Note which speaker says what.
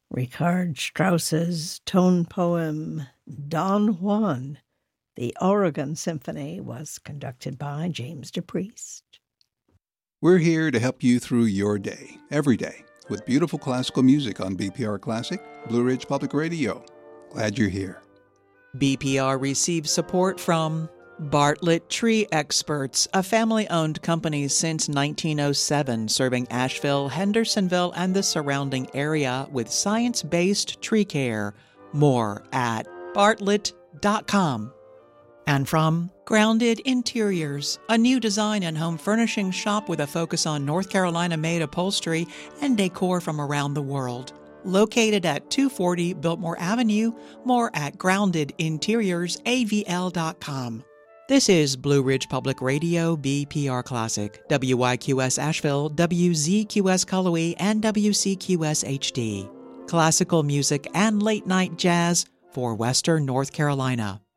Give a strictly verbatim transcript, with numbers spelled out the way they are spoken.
Speaker 1: Richard Strauss's tone poem Don Juan, the Oregon Symphony, was conducted by James DePriest.
Speaker 2: We're here to help you through your day, every day, with beautiful classical music on B P R Classic, Blue Ridge Public Radio. Glad you're here.
Speaker 3: B P R receives support from Bartlett Tree Experts, a family-owned company since nineteen oh seven, serving Asheville, Hendersonville, and the surrounding area with science-based tree care. More at bartlett dot com. And from Grounded Interiors, a new design and home furnishing shop with a focus on North Carolina-made upholstery and decor from around the world. Located at two forty Biltmore Avenue, more at grounded interiors a v l dot com. This is Blue Ridge Public Radio, B P R Classic, W Y Q S Asheville, W Z Q S Cullowhee, and W C Q S H D. Classical music and late-night jazz for Western North Carolina.